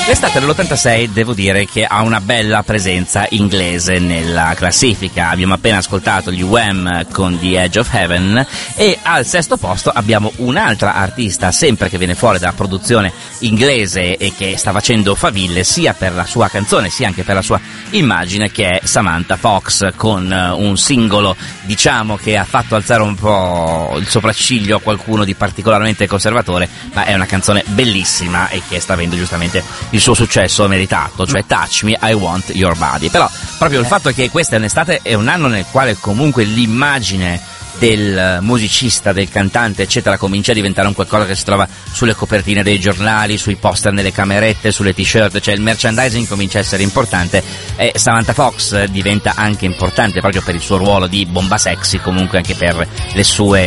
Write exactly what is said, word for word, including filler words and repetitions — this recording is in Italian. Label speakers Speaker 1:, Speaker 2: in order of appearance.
Speaker 1: L'estate dell'ottantasei devo dire che ha una bella presenza inglese nella classifica. Abbiamo appena ascoltato gli Wham con The Edge of Heaven e al sesto posto abbiamo un'altra artista sempre che viene fuori dalla produzione inglese e che sta facendo faville sia per la sua canzone sia anche per la sua immagine, che è Samantha Fox, con un singolo diciamo che ha fatto alzare un po' il sopracciglio a qualcuno di particolarmente conservatore, ma è una canzone bellissima e che sta avendo giustamente il suo successo meritato, cioè Touch Me, I Want Your Body. Però proprio il fatto che questa è un'estate, è un anno nel quale comunque l'immagine del musicista, del cantante eccetera comincia a diventare un qualcosa che si trova sulle copertine dei giornali, sui poster nelle camerette, sulle t-shirt, cioè il merchandising comincia a essere importante e Samantha Fox diventa anche importante proprio per il suo ruolo di bomba sexy, comunque anche per le sue